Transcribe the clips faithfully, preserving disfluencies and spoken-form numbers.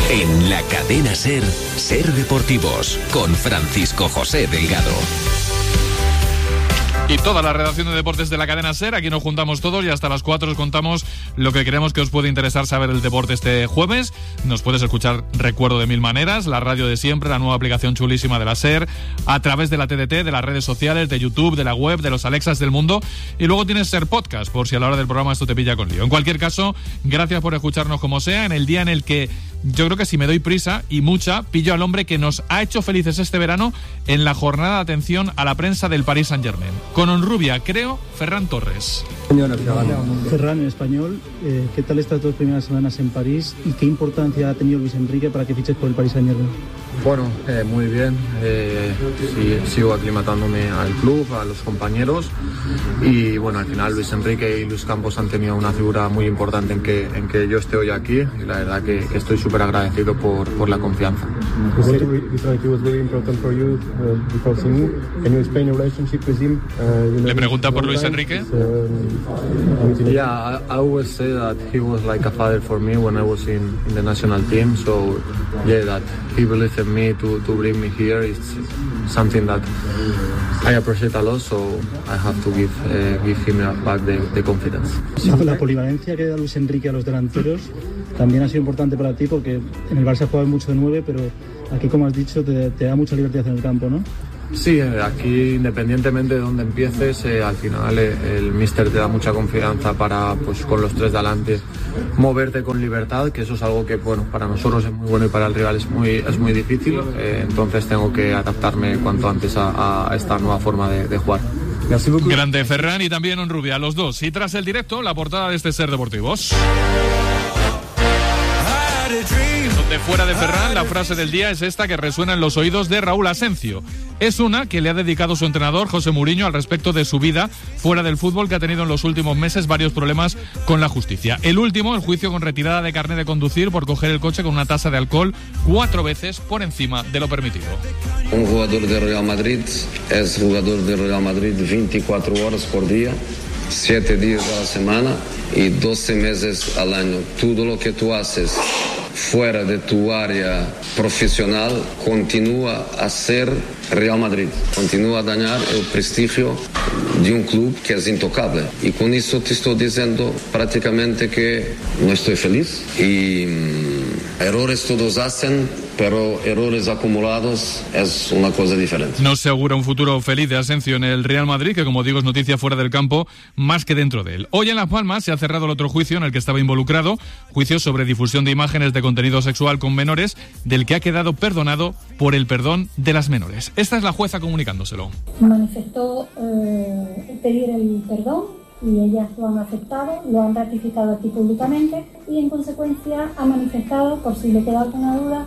En la cadena SER, SER Deportivos, con Francisco José Delgado. Y toda la redacción de deportes de la cadena SER, aquí nos juntamos todos y hasta las cuatro os contamos lo que creemos que os puede interesar saber el deporte este jueves. Nos puedes escuchar, recuerdo, de mil maneras, la radio de siempre, la nueva aplicación chulísima de la SER, a través de la T D T, de las redes sociales, de YouTube, de la web, de los Alexas del mundo, y luego tienes SER Podcast, por si a la hora del programa esto te pilla con lío. En cualquier caso, gracias por escucharnos como sea, en el día en el que yo creo que si me doy prisa, y mucha, pillo al hombre que nos ha hecho felices este verano en la jornada de atención a la prensa del Paris Saint-Germain. Con Honrubia, creo, Ferran Torres. Ferran, en español, eh, ¿qué tal estas dos primeras semanas en París y qué importancia ha tenido Luis Enrique para que fiches por el Paris Saint-Germain? Bueno, eh, muy bien, eh, sí, sigo aclimatándome al club, a los compañeros y bueno, al final Luis Enrique y Luis Campos han tenido una figura muy importante en que, en que yo esté hoy aquí y la verdad que, que estoy súper agradecido por, por la confianza. ¿Le pregunta por Luis Enrique? Yeah, I, I always say that he was like a father for me when I was in, in the national team, so yeah, that he believed in me to, to bring me here is something that I appreciate a lot, so I have to give, uh, give him back the, the confidence. La polivalencia que da Luis Enrique a los delanteros también ha sido importante para ti porque en el Barça juegas mucho de nueve, pero aquí, como has dicho, te, te da mucha libertad en el campo, ¿no? Sí, aquí independientemente de dónde empieces, eh, al final eh, el míster te da mucha confianza para, pues con los tres de adelante, moverte con libertad, que eso es algo que, bueno, para nosotros es muy bueno y para el rival es muy, es muy difícil, eh, entonces tengo que adaptarme cuanto antes a, a esta nueva forma de, de jugar. Grande Ferran y también Honrubia, los dos. Y tras el directo, la portada de este SER Deportivos. De fuera de Ferran, la frase del día es esta que resuena en los oídos de Raúl Asencio. Es una que le ha dedicado su entrenador, José Mourinho, al respecto de su vida fuera del fútbol, que ha tenido en los últimos meses varios problemas con la justicia. El último, el juicio con retirada de carnet de conducir por coger el coche con una tasa de alcohol cuatro veces por encima de lo permitido. Un jugador de Real Madrid es jugador de Real Madrid veinticuatro horas por día, siete días a la semana y doce meses al año. Todo lo que tú haces fuera de tu área profesional continúa a ser Real Madrid, continúa a dañar el prestigio de un club que es intocable. Y con eso te estoy diciendo prácticamente que no estoy feliz y mmm, errores todos hacen, pero errores acumulados es una cosa diferente. No se augura un futuro feliz de Asencio en el Real Madrid, que como digo es noticia fuera del campo más que dentro de él. Hoy en Las Palmas se ha cerrado el otro juicio en el que estaba involucrado, juicio sobre difusión de imágenes de contenido sexual con menores, del que ha quedado perdonado por el perdón de las menores. Esta es la jueza comunicándoselo. Manifestó eh, pedir el perdón y ellas lo han aceptado, lo han ratificado aquí públicamente y en consecuencia ha manifestado, por si le queda alguna duda,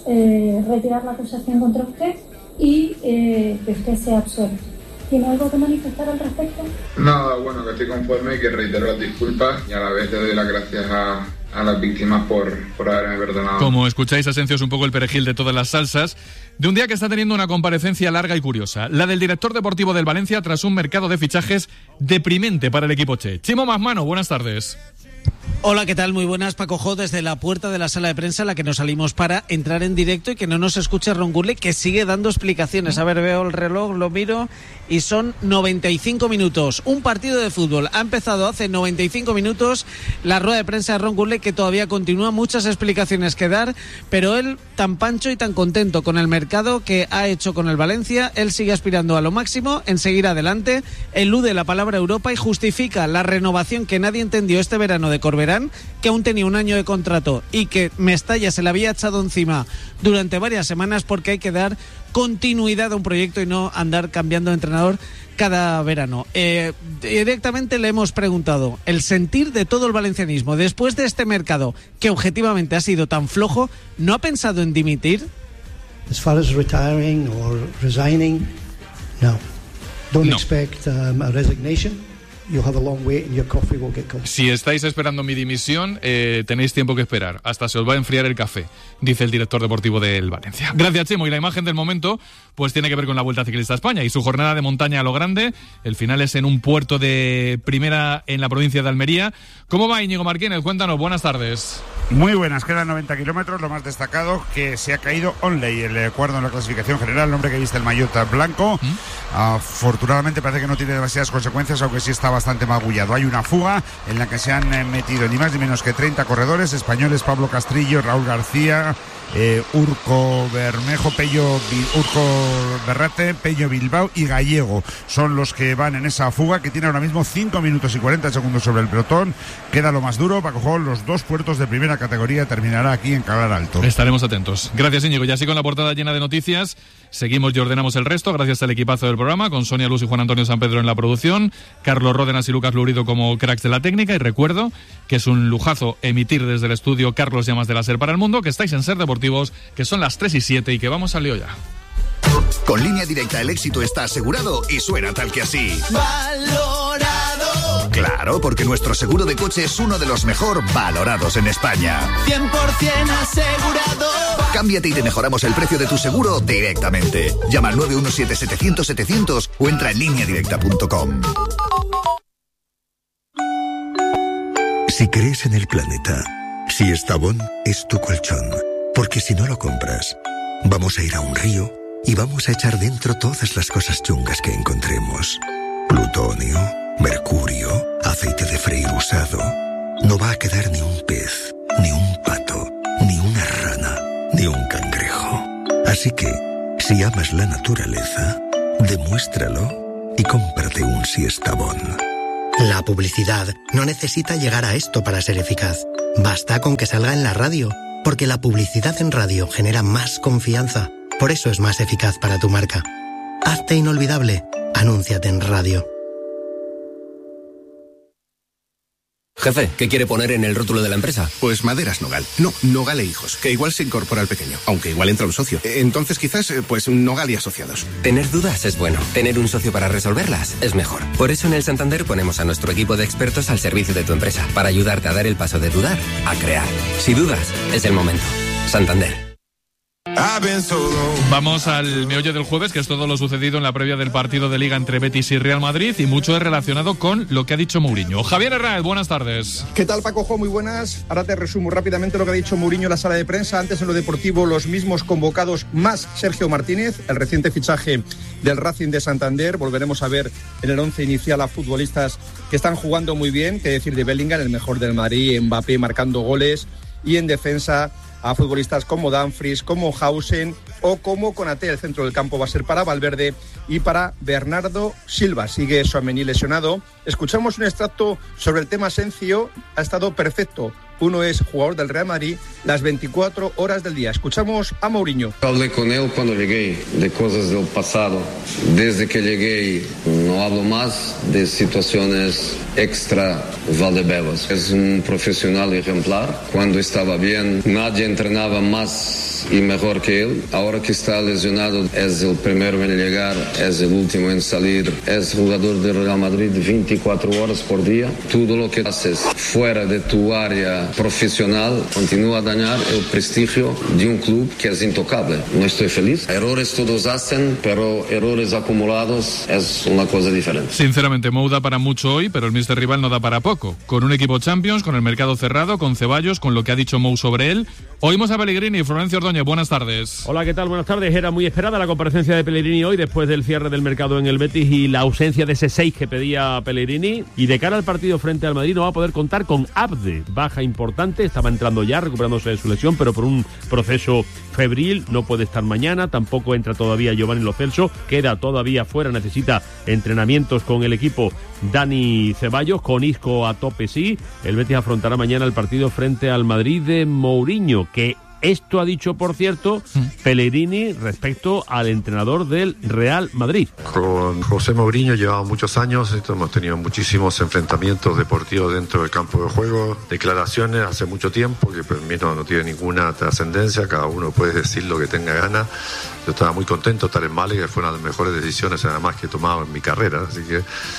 eh, retirar la acusación contra usted y eh, que usted sea absuelto. ¿Tiene algo que manifestar al respecto? Nada, bueno, que estoy conforme y que reitero las disculpas y a la vez le doy las gracias a, a las víctimas por, por haberme perdonado. Como escucháis, Asencio es un poco el perejil de todas las salsas, de un día que está teniendo una comparecencia larga y curiosa, la del director deportivo del Valencia tras un mercado de fichajes deprimente para el equipo che. Chimo Masmano, buenas tardes. Hola, ¿qué tal? Muy buenas, Paco Jo, desde la puerta de la sala de prensa en la que nos salimos para entrar en directo y que no nos escuche Ron Gurley, que sigue dando explicaciones. A ver, veo el reloj, lo miro y son noventa y cinco minutos. Un partido de fútbol ha empezado hace noventa y cinco minutos. La rueda de prensa de Ron Gurley, que todavía continúa, muchas explicaciones que dar, pero él tan pancho y tan contento con el mercado que ha hecho con el Valencia. Él sigue aspirando a lo máximo, en seguir adelante, elude la palabra Europa y justifica la renovación que nadie entendió este verano de Corberán, que aún tenía un año de contrato y que Mestalla se le había echado encima durante varias semanas, porque hay que dar continuidad a un proyecto y no andar cambiando de entrenador cada verano. Eh, directamente le hemos preguntado el sentir de todo el valencianismo después de este mercado que objetivamente ha sido tan flojo. ¿No ha pensado en dimitir? As far as retiring or resigning, no. Don't no. expect um, a resignation. you'll have a long wait and your coffee will get cold. Si estáis esperando mi dimisión, eh, tenéis tiempo que esperar. Hasta se os va a enfriar el café, dice el director deportivo del Valencia. Gracias, Chemo. Y la imagen del momento pues tiene que ver con la Vuelta Ciclista a España y su jornada de montaña a lo grande. El final es en un puerto de primera en la provincia de Almería. ¿Cómo va, Íñigo Martínez? Cuéntanos, buenas tardes. Muy buenas, quedan noventa kilómetros. Lo más destacado que se ha caído Onley, el cuarto en la clasificación general, el hombre que viste el maillot blanco. ¿Mm? Afortunadamente parece que no tiene demasiadas consecuencias, aunque sí está bastante magullado. Hay una fuga en la que se han metido ni más ni menos que treinta corredores españoles: Pablo Castrillo, Raúl García, eh, Urco Bermejo, Pello, Urco Berrate, Pello Bilbao y Gallego. Son los que van en esa fuga, que tiene ahora mismo cinco minutos y cuarenta segundos sobre el pelotón. Queda lo más duro. Paco Jol, los dos puertos de primera categoría, terminará aquí en Calar Alto. Estaremos atentos. Gracias, Íñigo. Y así con la portada llena de noticias, seguimos y ordenamos el resto, gracias al equipazo del programa, con Sonia Luz y Juan Antonio San Pedro en la producción, Carlos Ródenas y Lucas Lurido como cracks de la técnica. Y recuerdo que es un lujazo emitir desde el estudio Carlos Llamas de la SER para el mundo, que estáis en SER Deportivos, que son las tres y siete y que vamos al lío ya. Con Línea Directa el éxito está asegurado y suena tal que así. ¡Valorado! Claro, porque nuestro seguro de coche es uno de los mejor valorados en España. cien por ciento asegurado. Cámbiate y te mejoramos el precio de tu seguro directamente. Llama al nueve uno siete, setecientos, setecientos o entra en línea directa punto com. Si crees en el planeta, si Estavón es tu colchón, porque si no lo compras, vamos a ir a un río y vamos a echar dentro todas las cosas chungas que encontremos. Plutonio, mercurio, aceite de freír usado. No va a quedar ni un pez, ni un pato, ni una rana, ni un cangrejo. Así que, si amas la naturaleza, demuéstralo y cómprate un Siestabón. La publicidad no necesita llegar a esto para ser eficaz. Basta con que salga en la radio, porque la publicidad en radio genera más confianza. Por eso es más eficaz para tu marca. Hazte inolvidable. Anúnciate en radio. Jefe, ¿qué quiere poner en el rótulo de la empresa? Pues Maderas Nogal. No, Nogal e Hijos, que igual se incorpora al pequeño, aunque igual entra un socio. Entonces quizás, pues Nogal y Asociados. Tener dudas es bueno. Tener un socio para resolverlas es mejor. Por eso en el Santander ponemos a nuestro equipo de expertos al servicio de tu empresa, para ayudarte a dar el paso de dudar a crear. Si dudas, es el momento. Santander. Vamos al meollo del jueves, que es todo lo sucedido en la previa del partido de Liga entre Betis y Real Madrid, y mucho es relacionado con lo que ha dicho Mourinho. Javier Herráez, buenas tardes. ¿Qué tal, Paco Jo? Muy buenas. Ahora te resumo rápidamente lo que ha dicho Mourinho en la sala de prensa. Antes, en lo deportivo, los mismos convocados más Sergio Martínez, el reciente fichaje del Racing de Santander. Volveremos a ver en el once inicial a futbolistas que están jugando muy bien, que decir de Bellingham, el mejor del Madrid, Mbappé marcando goles, y en defensa a futbolistas como Dumfries, como Hausen o como Konaté. El centro del campo va a ser para Valverde y para Bernardo Silva. Sigue Tchouaméni lesionado. Escuchamos un extracto sobre el tema Asensio. Ha estado perfecto. Uno es jugador del Real Madrid las veinticuatro horas del día. Escuchamos a Mourinho. Hablé con él cuando llegué de cosas del pasado. Desde que llegué no hablo más de situaciones extra Valdebebas. Es un profesional ejemplar. Cuando estaba bien, nadie entrenaba más y mejor que él. Ahora que está lesionado, es el primero en llegar, es el último en salir. Es jugador del Real Madrid veinticuatro horas por día. Todo lo que haces fuera de tu área profesional continúa a dañar el prestigio de un club que es intocable. No estoy feliz. Errores todos hacen, pero errores acumulados es una cosa diferente. Sinceramente, Mou da para mucho hoy, pero el míster rival no da para poco. Con un equipo Champions, con el mercado cerrado, con Ceballos, con lo que ha dicho Mou sobre él. Oímos a Pellegrini. Florencio Ordóñez, buenas tardes. Hola, ¿qué tal? Buenas tardes. Era muy esperada la comparecencia de Pellegrini hoy, después del cierre del mercado en el Betis y la ausencia de ese seis que pedía Pellegrini. Y de cara al partido frente al Madrid no va a poder contar con Abde, baja importante, estaba entrando ya, recuperándose de su lesión, pero por un proceso febril, no puede estar mañana. Tampoco entra todavía Giovanni Lo Celso, queda todavía fuera, necesita entrenamientos con el equipo Dani Ceballos. Con Isco a tope sí. El Betis afrontará mañana el partido frente al Madrid de Mourinho, que esto ha dicho, por cierto, Pellegrini respecto al entrenador del Real Madrid. Con José Mourinho llevamos muchos años, hemos tenido muchísimos enfrentamientos deportivos dentro del campo de juego, declaraciones hace mucho tiempo que para mí no, no tiene ninguna trascendencia, cada uno puede decir lo que tenga ganas. Yo estaba muy contento de estar en Málaga, que fue una de las mejores decisiones además que he tomado en mi carrera, así que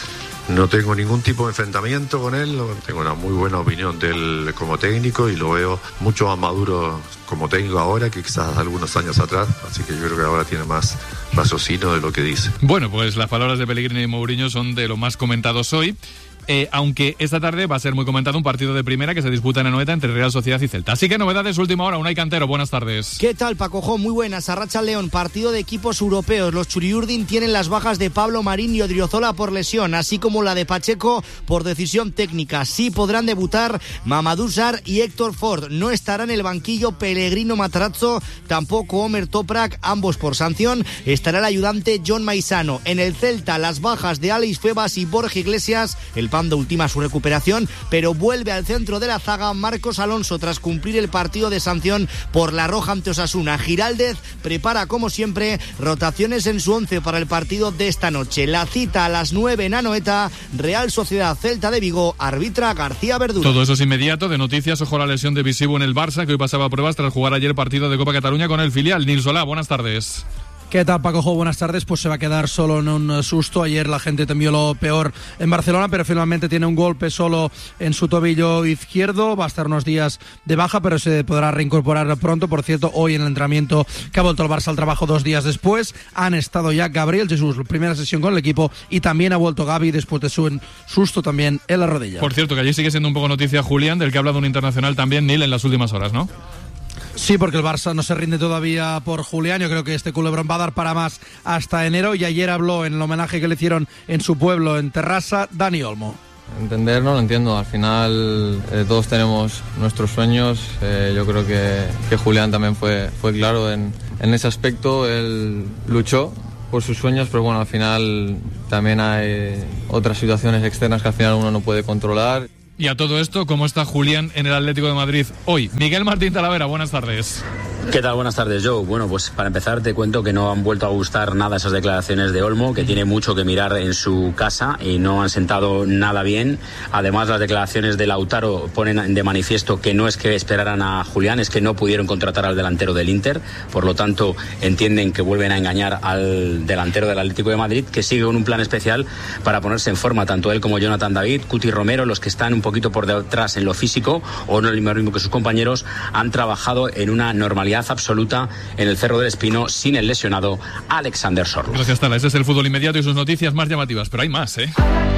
no tengo ningún tipo de enfrentamiento con él, tengo una muy buena opinión de él como técnico y lo veo mucho más maduro como técnico ahora que quizás algunos años atrás, así que yo creo que ahora tiene más raciocinio de lo que dice. Bueno, pues las palabras de Pellegrini y Mourinho son de lo más comentados hoy. Eh, aunque esta tarde va a ser muy comentado un partido de primera que se disputa en Anoeta entre Real Sociedad y Celta. Así que novedades última hora, Unai Cantero, buenas tardes. ¿Qué tal, Paco? Muy buenas. Arracha León, partido de equipos europeos. Los Churiurdin tienen las bajas de Pablo Marín y Odriozola por lesión, así como la de Pacheco por decisión técnica. Sí podrán debutar Mamadou Sarr y Héctor Ford. No estará en el banquillo Pellegrino Matarazzo, tampoco Omer Toprak, ambos por sanción. Estará el ayudante John Maisano. En el Celta, las bajas de Alex Febas y Borja Iglesias. El Pando ultima su recuperación, pero vuelve al centro de la zaga Marcos Alonso tras cumplir el partido de sanción por la roja ante Osasuna. Giraldez prepara, como siempre, rotaciones en su once para el partido de esta noche. La cita a las nueve en Anoeta, Real Sociedad Celta de Vigo, arbitra García Verdura. Todo eso es inmediato. De noticias, ojo a la lesión de Visivo en el Barça, que hoy pasaba pruebas tras jugar ayer partido de Copa Cataluña con el filial. Nils Solá, buenas tardes. ¿Qué tal, Paco? Buenas tardes. Pues se va a quedar solo en un susto. Ayer la gente temió lo peor en Barcelona, pero finalmente tiene un golpe solo en su tobillo izquierdo. Va a estar unos días de baja, pero se podrá reincorporar pronto. Por cierto, hoy en el entrenamiento que ha vuelto el Barça al trabajo dos días después, han estado ya Gabriel Jesús, primera sesión con el equipo, y también ha vuelto Gavi después de su susto también en la rodilla. Por cierto, que allí sigue siendo un poco noticia Julián, del que ha hablado un internacional también, Nil, en las últimas horas, ¿no? Sí, porque el Barça no se rinde todavía por Julián. Yo creo que este culebrón va a dar para más hasta enero. Y ayer habló en el homenaje que le hicieron en su pueblo, en Terrassa, Dani Olmo. Entender no lo entiendo. Al final eh, todos tenemos nuestros sueños. Eh, yo creo que, que Julián también fue, fue claro en, en ese aspecto. Él luchó por sus sueños, pero bueno, al final también hay otras situaciones externas que al final uno no puede controlar. Y a todo esto, ¿cómo está Julián en el Atlético de Madrid hoy? Miguel Martín Talavera, buenas tardes. ¿Qué tal? Buenas tardes, Joe. Bueno, pues para empezar te cuento que no han vuelto a gustar nada esas declaraciones de Olmo, que tiene mucho que mirar en su casa y no han sentado nada bien. Además, las declaraciones de Lautaro ponen de manifiesto que no es que esperaran a Julián, es que no pudieron contratar al delantero del Inter. Por lo tanto, entienden que vuelven a engañar al delantero del Atlético de Madrid, que sigue con un plan especial para ponerse en forma, tanto él como Jonathan David, Cuti Romero, los que están un poquito por detrás en lo físico, o no el mismo que sus compañeros, han trabajado en una normalidad absoluta en el Cerro del Espino sin el lesionado Alexander Sorloth. Gracias, Tala. Ese es el fútbol inmediato y sus noticias más llamativas, pero hay más, ¿eh?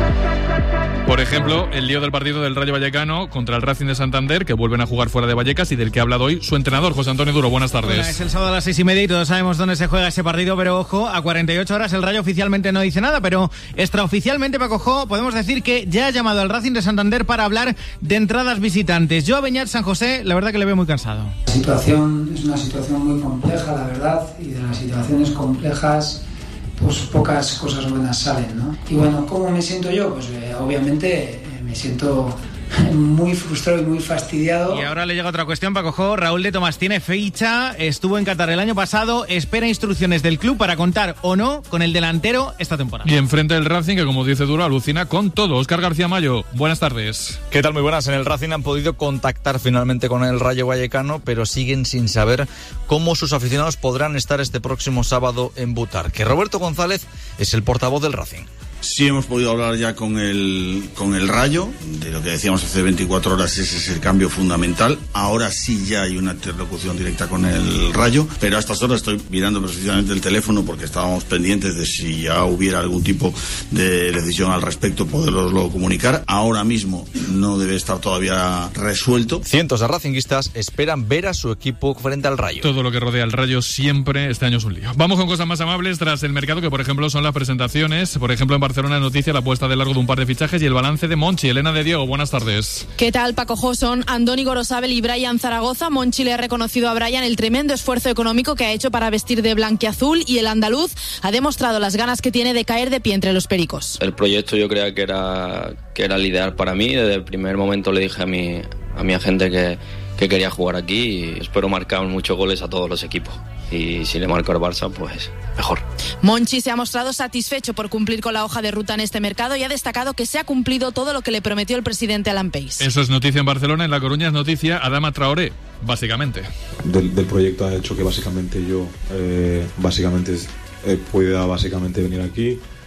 Por ejemplo, el lío del partido del Rayo Vallecano contra el Racing de Santander, que vuelven a jugar fuera de Vallecas y del que ha hablado hoy su entrenador, José Antonio Duro. Buenas tardes. Bueno, es el sábado a las seis y media y todos sabemos dónde se juega ese partido, pero ojo, a cuarenta y ocho horas el Rayo oficialmente no dice nada, pero extraoficialmente, Paco Jo, podemos decir que ya ha llamado al Racing de Santander para hablar de entradas visitantes. Yo a Beñat San José, la verdad que le veo muy cansado. La situación es una situación muy compleja, la verdad, y de las situaciones complejas pues pocas cosas buenas salen, ¿no? Y bueno, ¿cómo me siento yo? Pues eh, obviamente eh, me siento muy frustrado y muy fastidiado. Y ahora le llega otra cuestión, Paco Jo. Raúl de Tomás tiene ficha, estuvo en Qatar el año pasado, espera instrucciones del club para contar o no con el delantero esta temporada. Y enfrente del Racing, que como dice Duro, alucina con todo. Óscar García Mayo, buenas tardes. ¿Qué tal? Muy buenas. En el Racing han podido contactar finalmente con el Rayo Vallecano, pero siguen sin saber cómo sus aficionados podrán estar este próximo sábado en Butarque. Roberto González es el portavoz del Racing. Sí hemos podido hablar ya con el, con el Rayo, de lo que decíamos hace veinticuatro horas, ese es el cambio fundamental. Ahora sí ya hay una interlocución directa con el Rayo, pero a estas horas estoy mirando precisamente el teléfono porque estábamos pendientes de si ya hubiera algún tipo de decisión al respecto, poderoslo comunicar. Ahora mismo no debe estar todavía resuelto. Cientos de racinguistas esperan ver a su equipo frente al Rayo. Todo lo que rodea al Rayo siempre, este año es un lío. Vamos con cosas más amables tras el mercado, que por ejemplo son las presentaciones. Por ejemplo, en Barcelona noticia la puesta de largo de un par de fichajes y el balance de Monchi. Elena de Diego, buenas tardes. ¿Qué tal, Paco Jo? Son Andoni Gorosabel y Brian Zaragoza. Monchi le ha reconocido a Brian el tremendo esfuerzo económico que ha hecho para vestir de blanquiazul y el andaluz ha demostrado las ganas que tiene de caer de pie entre los pericos. El proyecto yo creía que era, que era el ideal para mí. Desde el primer momento le dije a mi, a mi agente que, que quería jugar aquí y espero marcar muchos goles a todos los equipos. Y si le marco al Barça, pues mejor. Monchi se ha mostrado satisfecho por cumplir con la hoja de ruta en este mercado y ha destacado que se ha cumplido todo lo que le prometió el presidente Alan Pace. Eso es noticia en Barcelona. En La Coruña es noticia Adama Traoré, básicamente. Del, del proyecto ha hecho que básicamente yo eh, básicamente eh, pueda básicamente venir aquí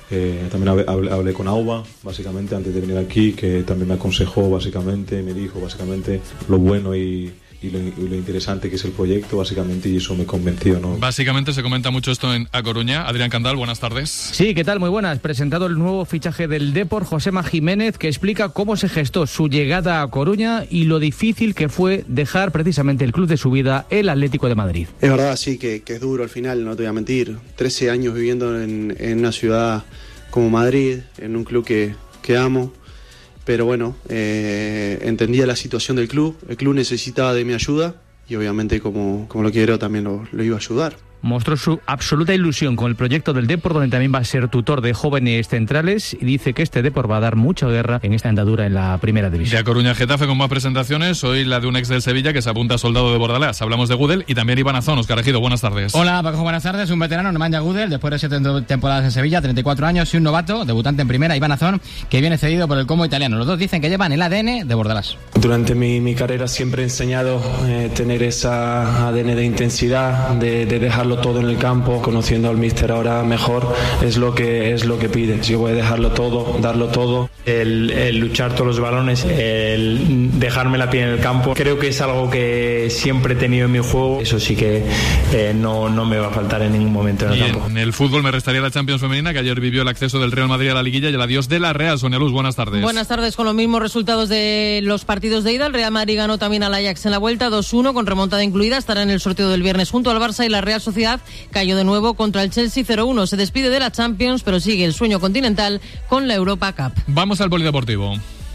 Eh, también hablé, hablé, hablé con Auba, básicamente, antes de venir aquí, que también me aconsejó, básicamente, me dijo, básicamente, lo bueno y... Y lo, y lo interesante que es el proyecto, básicamente, y eso me convenció, ¿no? Básicamente se comenta mucho esto en A Coruña. Adrián Candal, buenas tardes. Sí, ¿qué tal? Muy buenas. Presentado el nuevo fichaje del Depor, Josema Jiménez, que explica cómo se gestó su llegada a Coruña y lo difícil que fue dejar precisamente el club de su vida, el Atlético de Madrid. Es verdad, sí, que, que es duro al final, no te voy a mentir. trece años viviendo en, en una ciudad como Madrid, en un club que, que amo. Pero bueno, eh, entendía la situación del club, el club necesitaba de mi ayuda y obviamente como, como lo quiero también lo, lo iba a ayudar. Mostró su absoluta ilusión con el proyecto del Depor, donde también va a ser tutor de jóvenes centrales, y dice que este Depor va a dar mucha guerra en esta andadura en la primera división. De A Coruña Getafe con más presentaciones, hoy la de un ex del Sevilla que se apunta a soldado de Bordalás. Hablamos de Gudel y también Iván Azón. Oscar Ejido, buenas tardes. Hola Paco, buenas tardes. Un veterano, Nemanja Gudel, después de siete temporadas en Sevilla, treinta y cuatro años, y un novato, debutante en primera, Iván Azón, que viene cedido por el Como italiano. Los dos dicen que llevan el A D N de Bordalás. Durante mi, mi carrera siempre he enseñado eh, tener esa A D N de intensidad, de, de dejarlo todo en el campo. Conociendo al míster ahora mejor, es lo que es lo que pide. Yo voy a dejarlo todo, darlo todo. El, el luchar todos los balones, el dejarme la piel en el campo, creo que es algo que siempre he tenido en mi juego. Eso sí que eh, no, no me va a faltar en ningún momento en el y campo. En el fútbol me restaría la Champions femenina, que ayer vivió el acceso del Real Madrid a la liguilla y el adiós de la Real. Sonia Luz, buenas tardes. Buenas tardes. Con los mismos resultados de los partidos de ida, el Real Madrid ganó también al Ajax en la vuelta dos uno con remontada incluida. Estará en el sorteo del viernes junto al Barça, y la Real Sociedad cayó de nuevo contra el Chelsea cero uno. Se despide de la Champions, pero sigue el sueño continental con la Europa Cup. Vamos al polideportivo,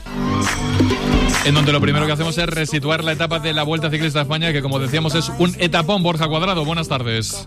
en donde lo primero que hacemos es resituar la etapa de la Vuelta Ciclista a España, que como decíamos es un etapón. Borja Cuadrado, buenas tardes.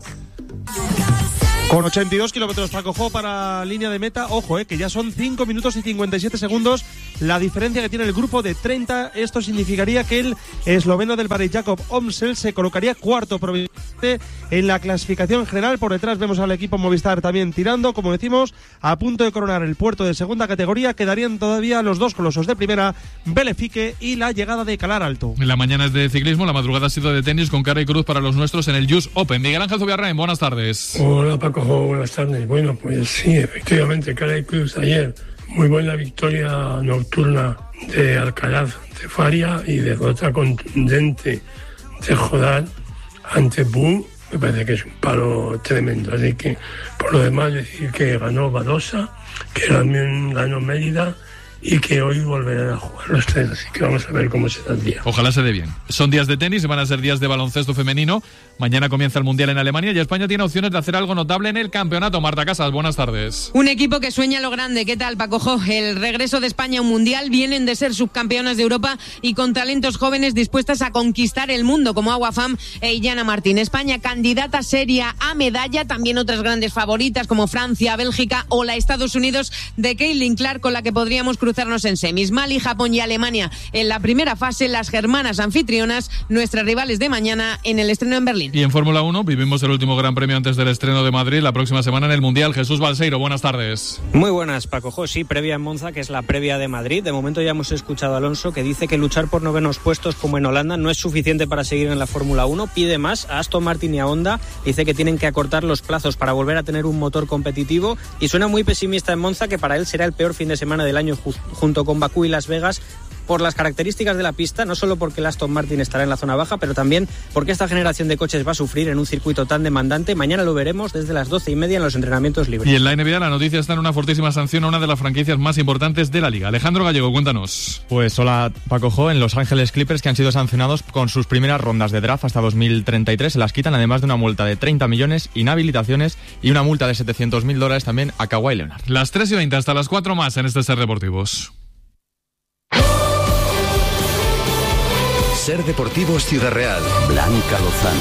Con ochenta y dos kilómetros para Cojó para línea de meta. Ojo, eh, que ya son cinco minutos y cincuenta y siete segundos la diferencia que tiene el grupo de treinta. Esto significaría que el esloveno del Barry Jacob Omsel se colocaría cuarto provisionalmente en la clasificación general. Por detrás vemos al equipo Movistar también tirando, como decimos, a punto de coronar el puerto de segunda categoría. Quedarían todavía los dos colosos de primera, Belefique y la llegada de Calar Alto. La mañana es de ciclismo, la madrugada ha sido de tenis con cara y cruz para los nuestros en el U S Open. Miguel Ángel Zubiarrain, buenas tardes. Hola Paco, buenas tardes. Bueno, pues sí, efectivamente, cara y cruz ayer. Muy buena victoria nocturna de Alcaraz de Faria y derrota contundente de Jodal ante Bu. Me parece que es un palo tremendo. Así que, por lo demás, decir que ganó Badosa, que también ganó Mérida y que hoy volverán a jugar los tres. Así que vamos a ver cómo será el día. Ojalá se dé bien. Son días de tenis y van a ser días de baloncesto femenino. Mañana comienza el Mundial en Alemania y España tiene opciones de hacer algo notable en el campeonato. Marta Casas, buenas tardes. Un equipo que sueña lo grande. ¿Qué tal, Paco Jo? El regreso de España a un Mundial. Vienen de ser subcampeonas de Europa y con talentos jóvenes dispuestas a conquistar el mundo, como Aguafam e Illana Martín. España candidata seria a medalla. También otras grandes favoritas como Francia, Bélgica o la Estados Unidos de Caitlin Clark, con la que podríamos cruzarnos en semis. Mali, Japón y Alemania en la primera fase. Las germanas anfitrionas, nuestras rivales de mañana en el estreno en Berlín. Y en Fórmula uno vivimos el último Gran Premio antes del estreno de Madrid la próxima semana en el Mundial. Jesús Balseiro, buenas tardes. Muy buenas, Paco Jo. Sí, previa en Monza, que es la previa de Madrid. De momento ya hemos escuchado a Alonso, que dice que luchar por novenos puestos como en Holanda no es suficiente para seguir en la Fórmula uno. Pide más a Aston Martin y a Honda. Dice que tienen que acortar los plazos para volver a tener un motor competitivo, y suena muy pesimista en Monza, que para él será el peor fin de semana del año ju- junto con Bakú y Las Vegas, por las características de la pista, no solo porque el Aston Martin estará en la zona baja, pero también porque esta generación de coches va a sufrir en un circuito tan demandante. Mañana lo veremos desde las doce y media en los entrenamientos libres. Y en la N B A la noticia está en una fortísima sanción a una de las franquicias más importantes de la liga. Alejandro Gallego, cuéntanos. Pues hola, Paco Jo. En Los Ángeles Clippers, que han sido sancionados con sus primeras rondas de draft hasta dos mil treinta y tres, se las quitan, además de una multa de treinta millones, inhabilitaciones y una multa de setecientos mil dólares también a Kawhi Leonard. Las tres y veinte hasta las cuatro más en este Ser Deportivos. Ser Deportivos Ciudad Real, Blanca Lozano.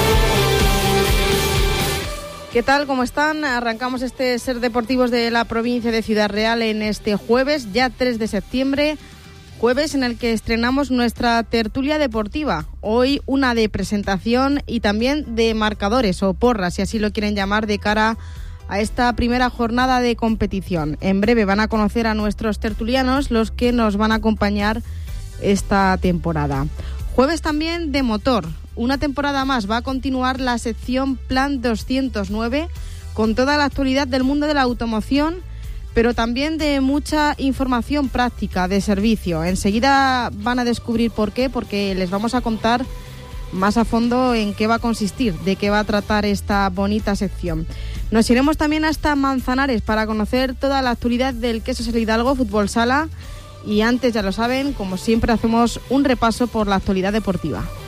¿Qué tal? ¿Cómo están? Arrancamos este Ser Deportivos de la provincia de Ciudad Real en este jueves, ya tres de septiembre, jueves en el que estrenamos nuestra tertulia deportiva. Hoy una de presentación y también de marcadores o porras, si así lo quieren llamar, de cara a esta primera jornada de competición. En breve van a conocer a nuestros tertulianos, los que nos van a acompañar esta temporada. Jueves también de motor. Una temporada más va a continuar la sección Plan doscientos nueve con toda la actualidad del mundo de la automoción pero también de mucha información práctica de servicio. Enseguida van a descubrir por qué, porque les vamos a contar más a fondo en qué va a consistir, de qué va a tratar esta bonita sección. Nos iremos también hasta Manzanares para conocer toda la actualidad del Quesos El Hidalgo Fútbol Sala, y antes, ya lo saben, como siempre hacemos un repaso por la actualidad deportiva.